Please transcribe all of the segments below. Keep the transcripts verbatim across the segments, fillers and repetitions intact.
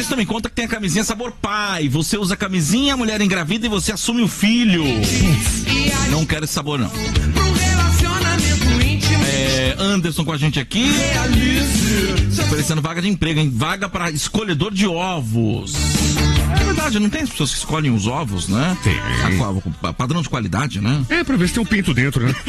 Anderson me conta que tem a camisinha sabor pai. Você usa a camisinha, a mulher engravida e você assume o filho. Não quero esse sabor, não. É, Anderson com a gente aqui. Oferecendo vaga de emprego, hein? Vaga para escolhedor de ovos. É verdade, não tem as pessoas que escolhem os ovos, né? Tem. A, a, padrão de qualidade, né? É, pra ver se tem um pinto dentro, né?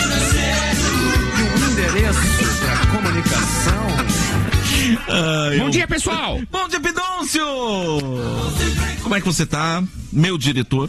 O endereço da comunicação. Ai, Bom eu... dia, pessoal! Bom dia, Pidôncio! Como é que você tá, meu diretor?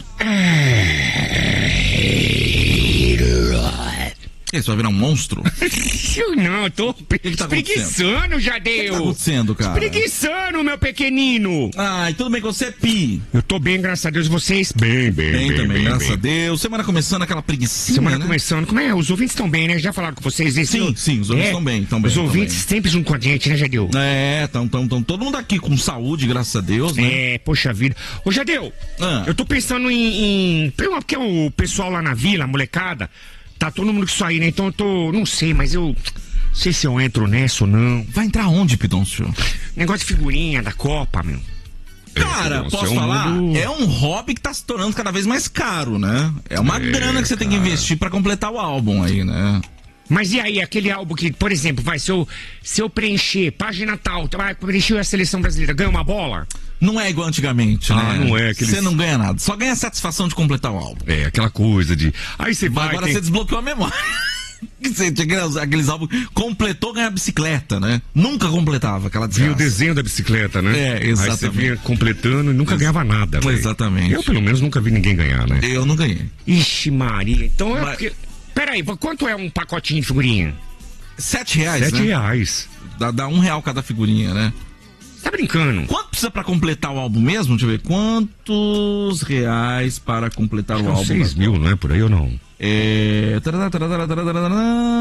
Você vai virar um monstro? Não, eu tô que que tá espreguiçando, Jadeu. O que tá acontecendo, cara? Espreguiçando, meu pequenino. Ai, tudo bem com você, Pi? Eu tô bem, graças a Deus. Vocês? Bem, bem, Bem, bem, também, bem, graças bem. a Deus. Semana começando aquela preguicinha, Semana né? começando. Como é? Os ouvintes estão bem, né? Já falaram com vocês isso? Sim, sim, os ouvintes É, estão bem, estão bem. Os tão ouvintes bem. sempre junto com a gente, né, Jadeu? É, estão tão, tão, todo mundo aqui com saúde, graças a Deus, né? É, poxa vida. Ô, Jadeu, Ah. eu tô pensando em, em... Porque o pessoal lá na vila, a molecada, tá todo mundo com isso aí, né? Então eu tô... Não sei, mas eu... Não sei se eu entro nessa ou não. Vai entrar onde, Pidôncio? Negócio de figurinha da Copa, meu. Cara, É, posso é um falar? mundo- É um hobby que tá se tornando cada vez mais caro, né? É uma É, grana que você tem que cara. investir pra completar o álbum aí, né? Mas e aí, aquele álbum que, por exemplo, vai, se eu, se eu preencher página tal, vai preencher a seleção brasileira, ganha uma bola? Não é igual antigamente, Ah, né? não é, aqueles- Você não ganha nada, só ganha a satisfação de completar o álbum. É, aquela coisa de... Aí você vai... Agora tem- você desbloqueou a memória. Você tinha aqueles, aqueles álbuns, completou, ganha bicicleta, né? Nunca completava aquela Via o desgraça. desenho da bicicleta, né? É, exatamente. Aí você vinha completando e nunca ganhava nada, velho. Exatamente. Eu, pelo menos, nunca vi ninguém ganhar, né? Eu não ganhei. Ixi, Maria. Então é Mas- porque... Peraí, quanto é um pacotinho de figurinha? Sete reais, Sete né? reais. Dá, dá um real cada figurinha, né? Tá brincando? Quanto precisa pra completar o álbum mesmo? Deixa eu ver. Quantos reais para completar o São álbum? seis mil, não é por aí ou não? É... tarará, tarará, tarará, tarará,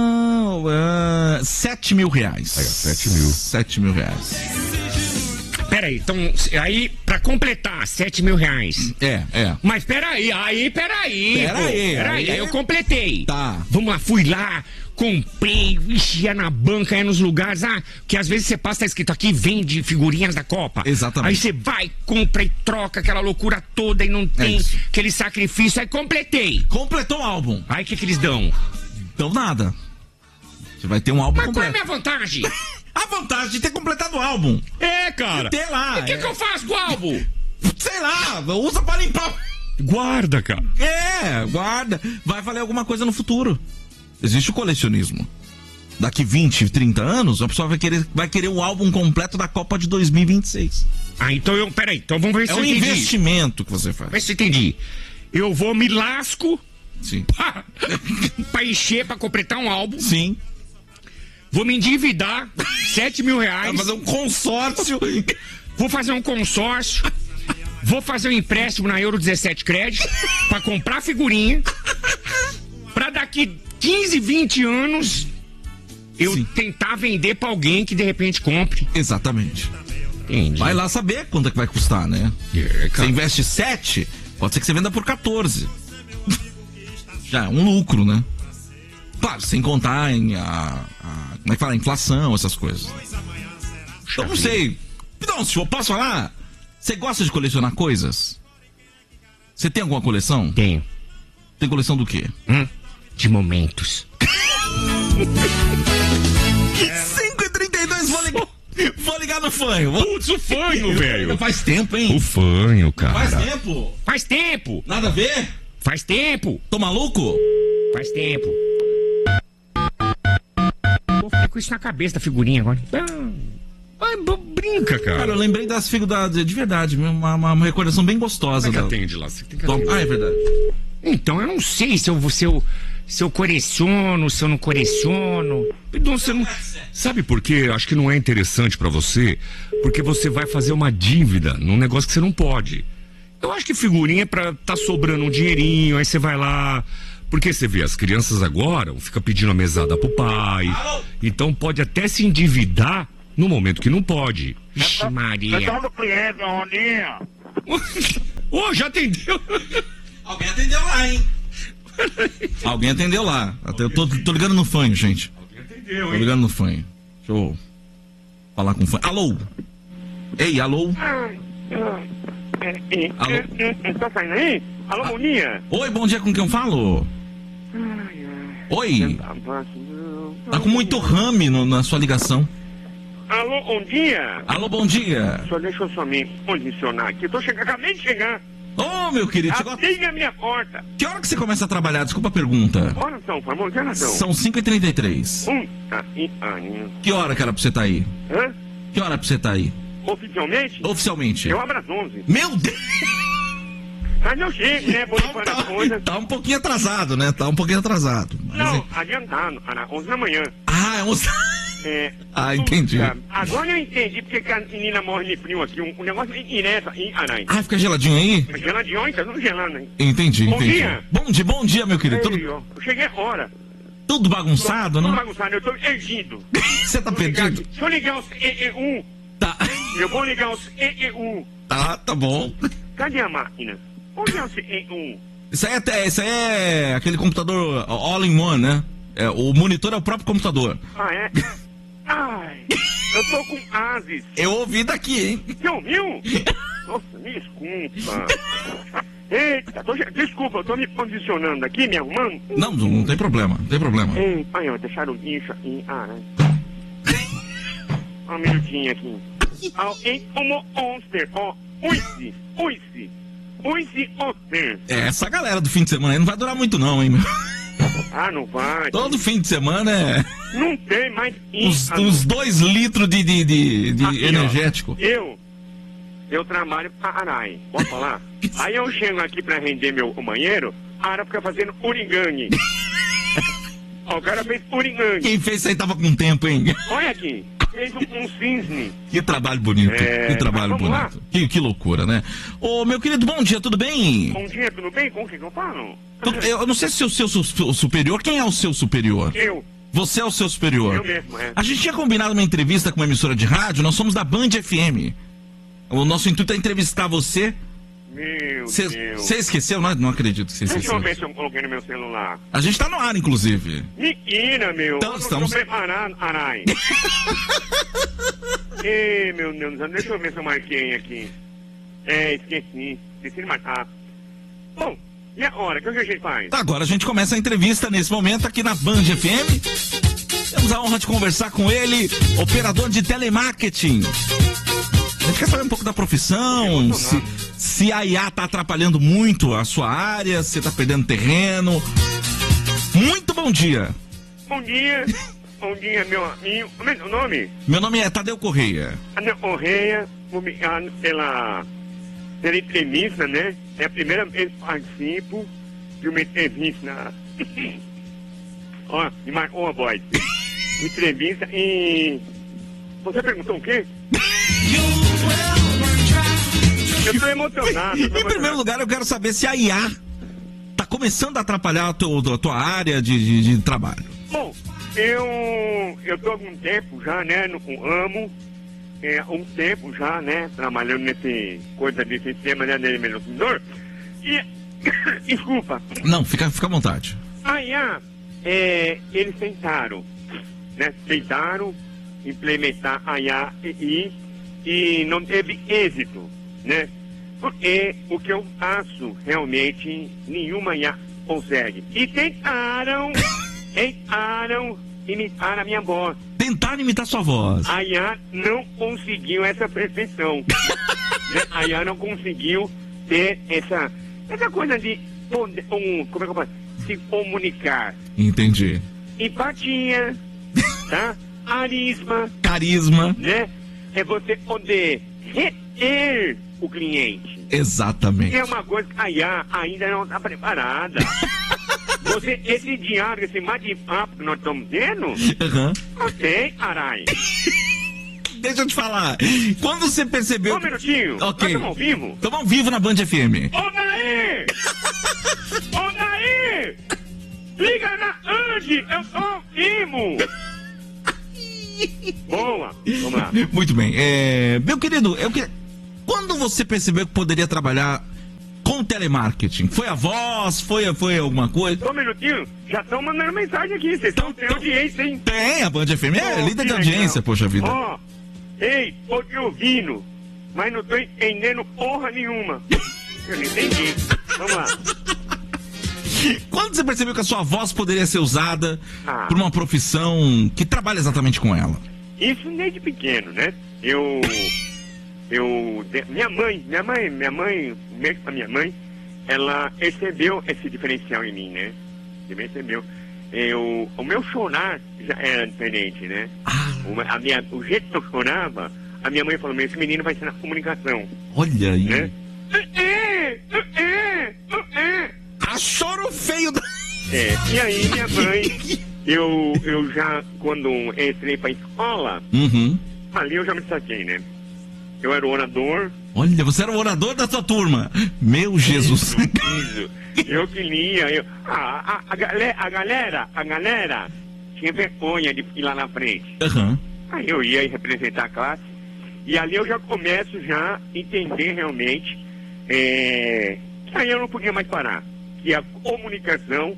ah, Sete mil reais. Aí, ó, sete mil. Sete mil reais. Peraí, então, aí, pra completar, sete mil reais. É, é. Mas peraí, aí, peraí. Pera pô, aí, Peraí, aí- aí eu completei. Tá. Vamos lá, fui lá, comprei, ixi, ia na banca, ia nos lugares, ah, que às vezes você passa, tá escrito aqui, vende figurinhas da Copa. Exatamente. Aí você vai, compra e troca aquela loucura toda e não tem isso. aquele sacrifício, aí completei. Completou o álbum. Aí o que que eles dão? Então nada. Você vai ter um álbum Mas qual é a completo. minha vantagem? A vantagem de ter completado o álbum. É, cara. Ter lá. E o que é- que eu faço com o álbum? Sei lá, usa pra limpar. Guarda, cara. É, guarda. Vai valer alguma coisa no futuro. Existe o colecionismo. Daqui vinte, trinta anos, a pessoa vai querer, vai querer o álbum completo da Copa de dois mil e vinte e seis. Ah, então eu, peraí, então vamos ver se É eu um entendi. investimento que você faz. Vê se eu entendi. Eu vou me lasco Sim. pra, pra encher, pra completar um álbum. Sim. Vou me endividar, sete mil reais. Vai fazer um consórcio. Vou fazer um consórcio. Vou fazer um empréstimo na Euro dezessete Crédito pra comprar figurinha. Pra daqui quinze, vinte anos eu Sim. tentar vender pra alguém que de repente compre. Exatamente. Entendi. Vai lá saber quanto é que vai custar, né? É, Você cara. investe sete, pode ser que você venda por quatorze. Já é um lucro, né? Claro, sem contar em a, a- como é que fala? Inflação, essas coisas. Então não sei. Não, se eu posso falar, você gosta de colecionar coisas? Você tem alguma coleção? Tenho. Tem coleção do quê? Hum? De momentos. cinco e trinta e dois, vou ligar, vou ligar no fanho. Vou... Putz, o fanho, velho. Faz tempo, hein? O fanho, cara. Faz tempo. Faz tempo. Nada a ver? Faz tempo. Tô maluco? Faz tempo. Vou ficar com isso na cabeça da figurinha agora. Ah, ai, bo- brinca, cara. Cara, eu lembrei das figuras de verdade, uma, uma, uma recordação bem gostosa. Como é que da- atende lá? Você tem que do- atender. Ah, é verdade. Então, eu não sei se eu, se eu, se eu coleciono, se eu não coleciono. Então, você não... Sabe por quê? Acho que não é interessante pra você, porque você vai fazer uma dívida num negócio que você não pode. Eu acho que figurinha é pra tá sobrando um dinheirinho, aí você vai lá... Porque você vê, as crianças agora ficam pedindo a mesada pro pai. Então pode até se endividar no momento que não pode. Ixi, Maria. Então, cliente, Roninha. Ô, já atendeu? Alguém atendeu lá, hein? Alguém atendeu lá. Até eu tô, tô ligando no fanho, gente. Entendeu, Tô ligando no fanho. Deixa eu falar com o fanho. Alô? Ei, alô? Ai, ai, é, é, Alô? é, é, é, tá saindo aí? Alô, bom dia. Oi, bom dia, com quem eu falo? Ai, ai. Oi, Não tá fácil, não. tá com muito rame no- na sua ligação. Alô, bom dia. Alô, bom dia. Só deixa eu só me posicionar aqui. Eu tô chegando, acabei de chegar. Ô, meu querido, chegou... Atende a minha porta. Que hora que você começa a trabalhar? Desculpa a pergunta. Horas são, por favor, que horas são? São cinco e trinta e três. Puta e aninho. Que hora que era pra você estar aí? Hã? Que hora pra você estar aí? Oficialmente? Oficialmente. Eu abro às onze. Meu Deus! Mas eu chego, né? Vou limpar as coisas. Tá um pouquinho atrasado, né? Tá um pouquinho atrasado. Mas Não, é- adiantado. Às onze da manhã. Ah, é um... É, Ah, entendi. puta, agora eu entendi porque que a menina morre de frio aqui. Um, um negócio direto em Aranha. Ah, fica geladinho aí? Geladinho, tá tudo gelando, hein? Entendi, Bom entendi. dia. Bom dia, bom dia, meu querido. Ei, Tudo, ó, eu cheguei agora. tudo bagunçado, Tô não? bagunçado, eu tô erguido. Você tá Vou ligar perdido? aqui. Deixa eu ligar os E E U. Tá. Eu vou ligar os E E U. Tá, tá bom. Cadê a máquina? Onde é o E E U? Isso aí é, até- isso aí é aquele computador all-in-one, né? É, o monitor é o próprio computador. Ah, é? Ai, eu tô com ases. Eu ouvi daqui, hein? Você ouviu? Nossa, me desculpa. Eita, tô, desculpa, eu tô me posicionando aqui, me arrumando. Não, não, não tem problema, não tem problema. Ei, ai, ó, deixaram o lixo aqui. Ah, né? Ó, um minutinho aqui. Ó, em como onster, ó, uice, uice, uice onster. É, essa galera do fim de semana aí não vai durar muito não, hein, meu? Ah, não vai. Todo fim de semana é Não tem mais uns, isso. uns dois litros de, de, de, de Aqui, ó, energético. Eu, eu trabalho pra Arai, posso falar? Aí eu chego aqui pra render meu o banheiro, a Ara fica fazendo uringangue. Ó, o cara fez uringangue. Quem fez isso aí tava com tempo, hein? Olha aqui, fez um, um cisne. Que trabalho bonito, É, que trabalho mas vamos bonito. Que, que loucura, né? Ô, meu querido, bom dia, tudo bem? Bom dia, tudo bem? Com quem que eu falo? Tudo- Eu não sei se o seu su- su- superior, quem é o seu superior? Eu, Você é o seu superior? eu mesmo, é. A gente tinha combinado uma entrevista com uma emissora de rádio, nós somos da Band F M. O nosso intuito é entrevistar você. Meu Você Deus. esqueceu? Não, não acredito que você Deixa eu esqueceu. ver se eu coloquei no meu celular. A gente tá no ar, inclusive. Mentira, meu. Então, eu não estamos- tô preparado, Arai. Ei, meu Deus do céu, deixa eu ver se eu marquei aqui. É, esqueci. Esqueci de marcar. Bom, e a hora? O que a gente faz? Tá, agora a gente começa a entrevista nesse momento aqui na Band F M. Temos a honra de conversar com ele, operador de telemarketing. A gente quer saber um pouco da profissão, se, se a I A tá atrapalhando muito a sua área, se tá perdendo terreno. Muito bom dia. Bom dia. Bom dia, meu amigo. Como é seu nome? Meu nome é Tadeu Correia. Ana Correia. Obrigado pela, pela entrevista, né? É a primeira vez que participo de uma entrevista. Ó, me marcou a voz. Entrevista e... Você perguntou o quê? Eu tô emocionado. Eu tô Em primeiro emocionado. lugar, eu quero saber se a I A tá começando a atrapalhar a, teu- a tua área de, de- de trabalho. Bom, eu, eu tô há algum tempo já, né, no ramo, é, um tempo já, né, trabalhando nesse coisa de sistema, né, de melhorador. E, desculpa, Não, fica, fica à vontade. a I A, é, eles tentaram, né, tentaram implementar a I A e, e não teve êxito, né, porque o que eu faço, realmente, nenhuma I A consegue. E tentaram, tentaram imitar a minha voz. Tentar imitar sua voz. A I A não conseguiu essa perfeição. Né? A I A não conseguiu ter essa, essa coisa de poder, um, como é que eu posso se comunicar. Entendi. Empatia, tá? Carisma, Carisma. né? É você poder reter o cliente. Exatamente. É uma coisa que a I A ainda não está preparada. Você, esse diálogo, esse bate-papo que nós estamos tendo, Aham. não tem, Arai. Deixa eu te falar. Quando você percebeu. Só um minutinho. Ok. Nós estamos ao vivo. Estamos ao vivo na Band F M. Ô, Daí! Ô, Daí! Liga na Andy, eu tô ao vivo. Boa, vamos lá. Muito bem. É, meu querido, eu que... quando você percebeu que poderia trabalhar com telemarketing? Foi a voz? Foi, foi alguma coisa? Só um minutinho, já estão mandando mensagem aqui, vocês estão tendo audiência, hein? Tem, a Band F M é Ó, líder de que audiência, legal. poxa vida. Ó, ei, tô te ouvindo. mas não tô entendendo porra nenhuma. Eu não entendi. Vamos lá. Quando você percebeu que a sua voz poderia ser usada Ah. por uma profissão que trabalha exatamente com ela? Isso desde pequeno, né? Eu... Eu... de- Minha mãe, minha mãe, minha mãe, mesmo a minha mãe, ela percebeu esse diferencial em mim, né? Você percebeu. Eu, o meu chorar já era diferente, né? Ah, Uma- a minha, o jeito que eu chorava, a minha mãe falou, meu, esse menino vai ser na comunicação, olha aí. né? É, é, é, é. A choro feio da... É, e aí minha mãe, eu, eu já, quando entrei pra escola, Uhum. ali eu já me saquei, né? Eu era o orador. Olha, você era o orador da sua turma. Meu Jesus. Isso, isso. Eu que lia, eu, a, a, a, galera, a galera, a galera tinha vergonha de ir lá na frente. Aham. Aí eu ia representar a classe, e ali eu já começo já a entender realmente é, que aí eu não podia mais parar. Que a comunicação,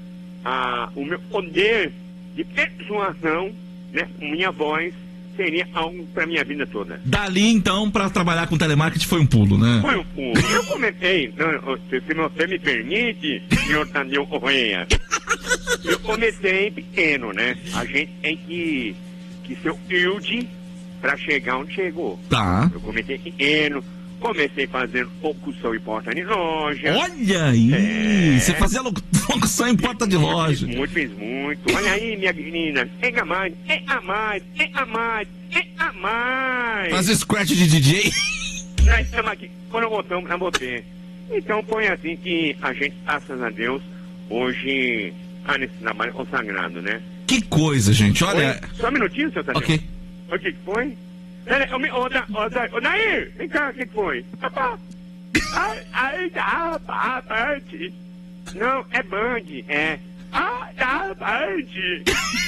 a, o meu poder de persuasão, né, minha voz, seria algo para minha vida toda. Dali, então, pra trabalhar com telemarketing foi um pulo, né? Foi um pulo. Eu comecei, não, se, se você me permite, senhor Tadeu Correia, eu comecei pequeno, né? A gente tem que, que ser humilde para chegar onde chegou. Tá. Eu comecei pequeno, comecei fazendo locução em porta de loja. Olha aí. É. Você fazia locu- locução em porta de loja. Fiz muito, fiz muito. Olha aí, minha menina. Pega mais, pega mais, pega mais, pega mais. Fazia scratch de D J. Nós estamos aqui, quando voltamos, nós botei. Então foi assim que a gente, graças a Deus, hoje está nesse trabalho consagrado, né? Que coisa, gente. Olha. Oi? Só um minutinho, seu Tadeu. Ok. O que que foi? Pera, ô, me- ô, Da- ô, Da- ô, Daí, vem cá, o que que foi? Papá. Ai, ai, dá, pá, Band. Não, é Band, é. Ah, dá, Band.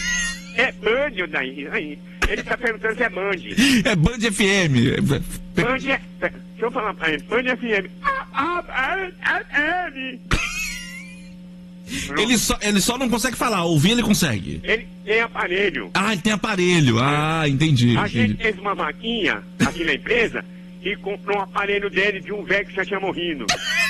É Band, ô, Daí. Aí. Ele tá perguntando se é Band. É Band F M. Band é... Deixa eu falar pra ele. Band F M. Ah, ah, Band F M. Ele só, ele só não consegue falar, ouvir ele consegue. Ele tem aparelho. Ah, ele tem aparelho. Ah, entendi. A gente entendi. fez uma vaquinha aqui na empresa e comprou um aparelho dele de um velho que já tinha morrido.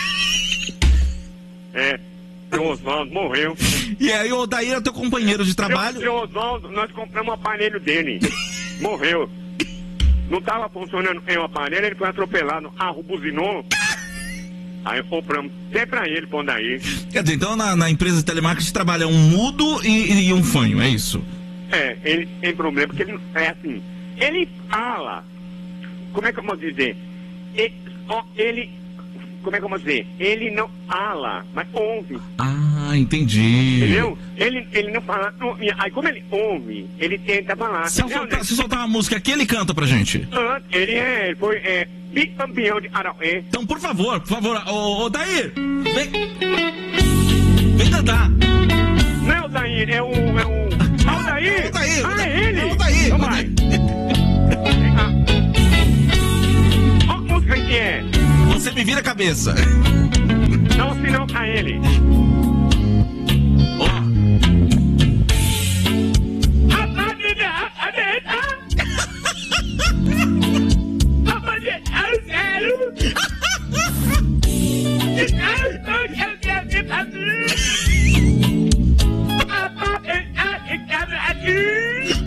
É, o Oswaldo morreu. E aí, o Daí é teu companheiro de trabalho. O Oswaldo, nós compramos um aparelho dele. Morreu. Não tava funcionando em um aparelho, ele foi atropelado, ah, buzinou. Aí compramos até pra ele, pra daí. Quer dizer, então na, na empresa de telemarketing trabalha um mudo e, e um fanho, é isso? É, ele tem problema, porque ele não- é assim, ele fala, como é que eu posso dizer? Ele, ó, ele, como é que eu posso dizer? Ele não fala, mas ouve, Ah, entendi. entendeu? Ele, ele não fala, não, aí como ele ouve, ele tenta falar. Se eu entendeu, soltar, né? se eu soltar uma música aqui, ele canta pra gente. Ah, ele é, ele foi é, bicampeão de Arauê. Então, por favor, por favor, ô, ô Daí, vem. Vem cantar. Não é o Daí, é o, é o, ah, o Daí? É o Daí, Ah, o é ele? É o Daí, Então o vai. Daí. Ah. Qual música que é? Você me vira a cabeça. Dá um sinal pra ele.